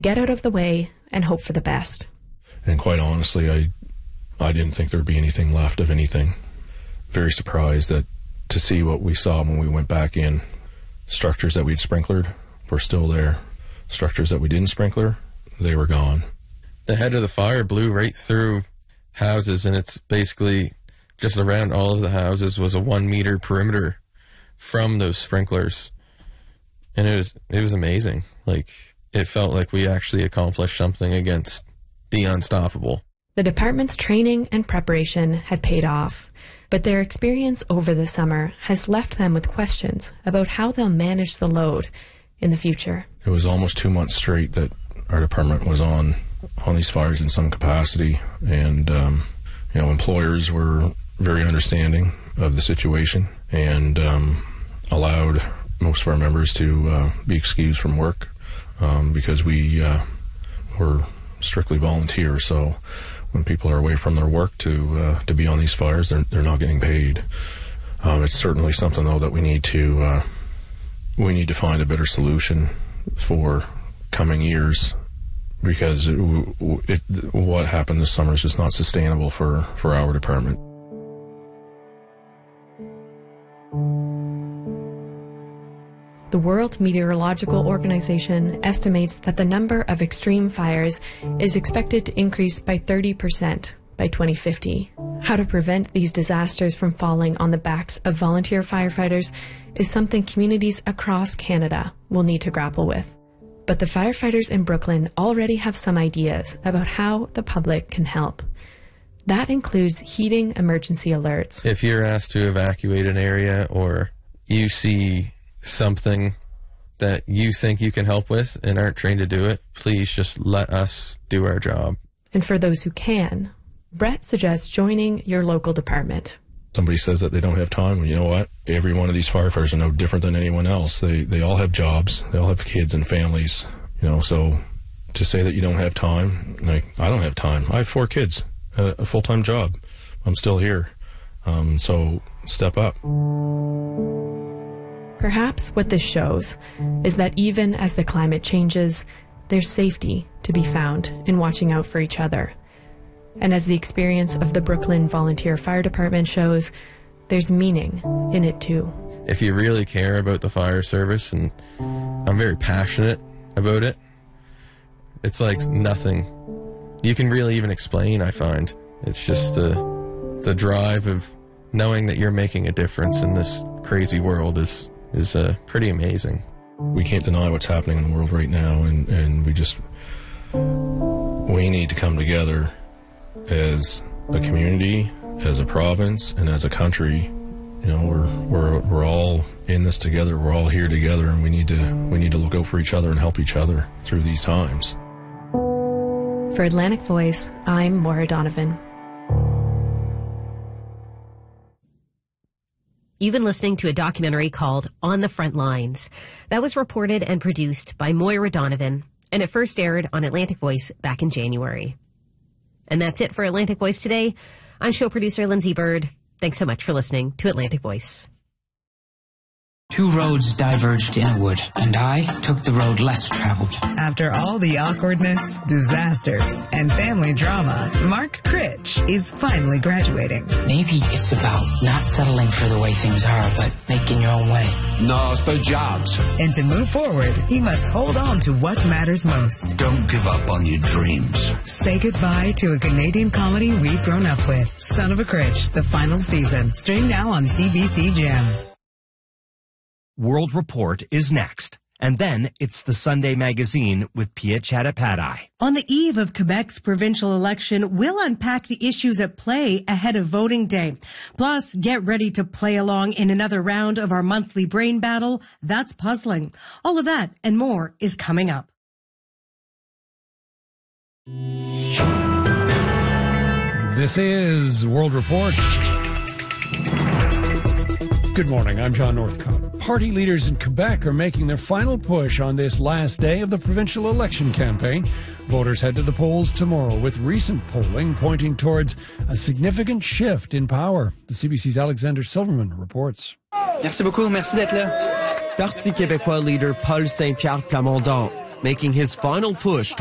get out of the way, and hope for the best. And quite honestly, I didn't think there'd be anything left of anything. Very surprised that to see what we saw when we went back in. Structures that we'd sprinklered were still there. Structures that we didn't sprinkler, they were gone. The head of the fire blew right through houses, and it's basically just around all of the houses was a 1 meter perimeter from those sprinklers. And it was amazing. Like, it felt like we actually accomplished something against the unstoppable. The department's training and preparation had paid off, but their experience over the summer has left them with questions about how they'll manage the load in the future. It was almost 2 months straight that our department was on these fires in some capacity, and employers were very understanding of the situation and allowed most of our members to be excused from work because we were strictly volunteer. So when people are away from their work to be on these fires, they're not getting paid. It's certainly something though that we need to find a better solution for coming years, because what happened this summer is just not sustainable for our department. The World Meteorological Organization estimates that the number of extreme fires is expected to increase by 30% by 2050. How to prevent these disasters from falling on the backs of volunteer firefighters is something communities across Canada will need to grapple with. But the firefighters in Brooklyn already have some ideas about how the public can help. That includes heeding emergency alerts. If you're asked to evacuate an area, or you see something that you think you can help with and aren't trained to do it, please just let us do our job. And for those who can, Brett suggests joining your local department. Somebody says that they don't have time, well, you know what? Every one of these firefighters are no different than anyone else. They all have jobs. They all have kids and families. So to say that you don't have time, like, I don't have time. I have 4 kids, a full-time job. I'm still here. So step up. Perhaps what this shows is that even as the climate changes, there's safety to be found in watching out for each other. And as the experience of the Brooklyn Volunteer Fire Department shows, there's meaning in it too. If you really care about the fire service, and I'm very passionate about it, it's like nothing you can really even explain, I find. It's just the drive of knowing that you're making a difference in this crazy world is pretty amazing. We can't deny what's happening in the world right now, and we need to come together as a community, as a province, and as a country. We're all in this together. We're all here together, and we need to look out for each other and help each other through these times. For Atlantic Voice, I'm Maura Donovan. You've been listening to a documentary called On the Front Lines. That was reported and produced by Moira Donovan, and it first aired on Atlantic Voice back in January. And that's it for Atlantic Voice today. I'm show producer Lindsay Bird. Thanks so much for listening to Atlantic Voice. 2 roads diverged in a wood, and I took the road less traveled. After all the awkwardness, disasters, and family drama, Mark Critch is finally graduating. Maybe it's about not settling for the way things are, but making your own way. No, it's about jobs. And to move forward, he must hold on to what matters most. Don't give up on your dreams. Say goodbye to a Canadian comedy we've grown up with. Son of a Critch, the final season. Stream now on CBC Gem. World Report is next. And then it's the Sunday Magazine with Pia Chattopadhyay. On the eve of Quebec's provincial election, we'll unpack the issues at play ahead of voting day. Plus, get ready to play along in another round of our monthly brain battle. That's puzzling. All of that and more is coming up. This is World Report. Good morning, I'm John Northcott. Party leaders in Quebec are making their final push on this last day of the provincial election campaign. Voters head to the polls tomorrow, with recent polling pointing towards a significant shift in power. The CBC's Alexander Silverman reports. Merci beaucoup, merci d'être là. Parti québécois leader Paul Saint-Pierre Plamondon making his final push